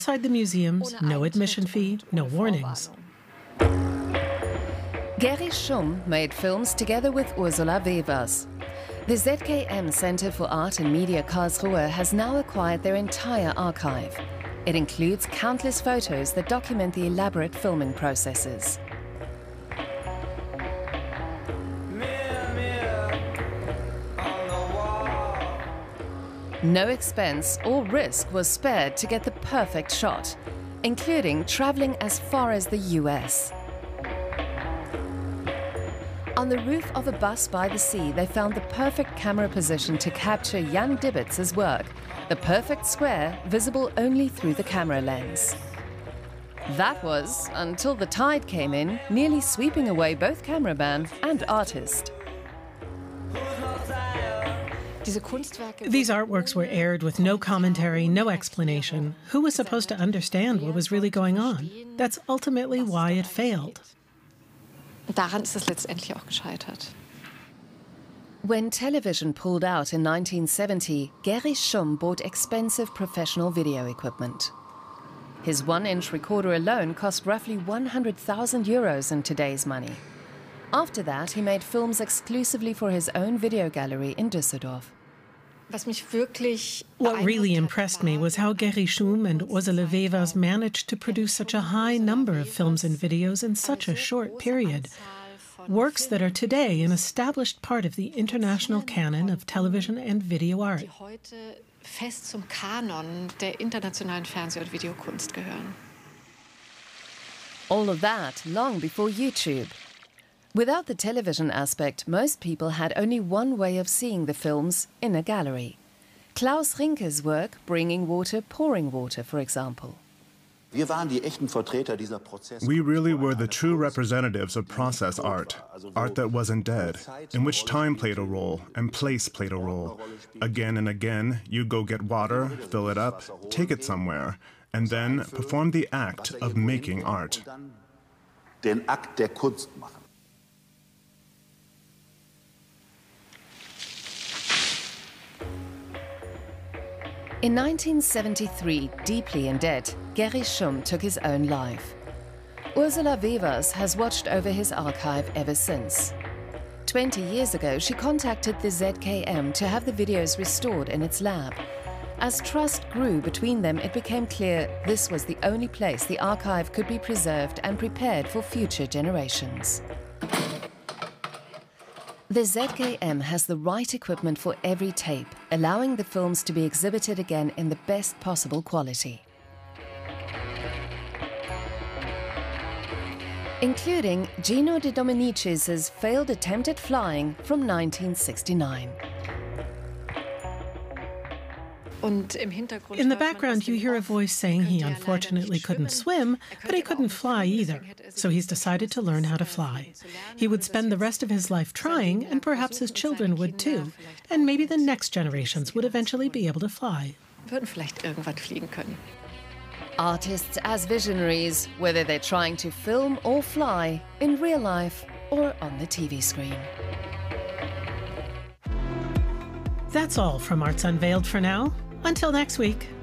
Inside the museums, no admission fee, no warnings. Gerry Schumm made films together with Ursula Wevers. The ZKM Center for Art and Media Karlsruhe has now acquired their entire archive. It includes countless photos that document the elaborate filming processes. No expense or risk was spared to get the perfect shot, including traveling as far as the US. On the roof of a bus by the sea, they found the perfect camera position to capture Jan Dibitz's work, the perfect square visible only through the camera lens. That was until the tide came in, nearly sweeping away both cameraman and artist. These artworks were aired with no commentary, no explanation. Who was supposed to understand what was really going on? That's ultimately why it failed. Daran ist es letztendlich auch gescheitert. When television pulled out in 1970, Gerry Schumm bought expensive professional video equipment. His 1-inch recorder alone cost roughly 100,000 euros in today's money. After that, he made films exclusively for his own video gallery in Düsseldorf. What really impressed me was how Gerry Schumm and Ursula Wevers managed to produce such a high number of films and videos in such a short period. Works that are today an established part of the international canon of television and video art. Fest zum Kanon der internationalen Fernseh- und Videokunst gehören. All of that long before YouTube. Without the television aspect, most people had only one way of seeing the films, in a gallery. Klaus Rinke's work, Bringing Water, Pouring Water, for example. We really were the true representatives of process art, art that wasn't dead, in which time played a role and place played a role. Again and again, you go get water, fill it up, take it somewhere, and then perform the act of making art. Den Akt der Kunst machen. In 1973, deeply in debt, Gerry Schumm took his own life. Ursula Wevers has watched over his archive ever since. 20 years ago, she contacted the ZKM to have the videos restored in its lab. As trust grew between them, it became clear this was the only place the archive could be preserved and prepared for future generations. The ZKM has the right equipment for every tape, allowing the films to be exhibited again in the best possible quality. Including Gino De Dominicis' failed attempt at flying from 1969. In the background, you hear a voice saying he unfortunately couldn't swim, but he couldn't fly either. So he's decided to learn how to fly. He would spend the rest of his life trying, and perhaps his children would too. And maybe the next generations would eventually be able to fly. Artists as visionaries, whether they're trying to film or fly, in real life or on the TV screen. That's all from Arts Unveiled for now. Until next week.